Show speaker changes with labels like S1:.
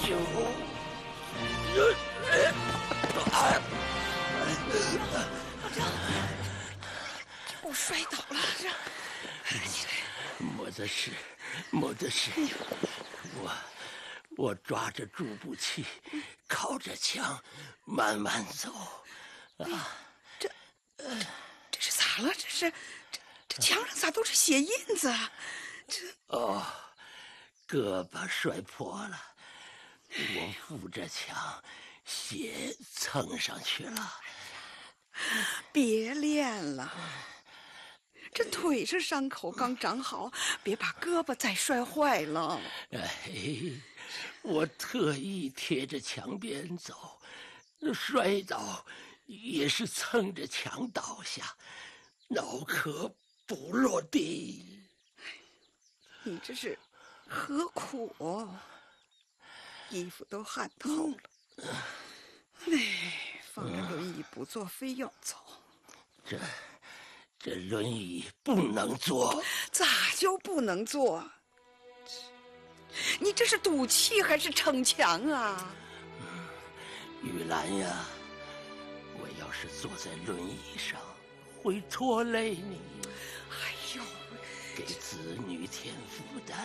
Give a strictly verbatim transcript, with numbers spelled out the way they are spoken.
S1: 救我！
S2: 我摔倒了，起
S1: 来！没得事，没得事。我我抓着助步器，靠着墙，慢慢走。啊，
S2: 这呃，这是咋了？这是这这墙上咋都是血印子？这
S1: 哦，胳膊摔破了，我扶着墙，血蹭上去了。
S2: 别练了，这腿上伤口刚长好，别把胳膊再摔坏了。
S1: 哎，我特意贴着墙边走，摔倒也是蹭着墙倒下，脑壳不落地。
S2: 你这是何苦哦？衣服都汗透了。哎，放着轮椅不坐，非要走。
S1: 这这轮椅不能坐。
S2: 咋就不能坐？你这是赌气还是逞强啊？
S1: 玉兰呀，我要是坐在轮椅上，会拖累你。
S2: 哎呦，
S1: 给子女添负担。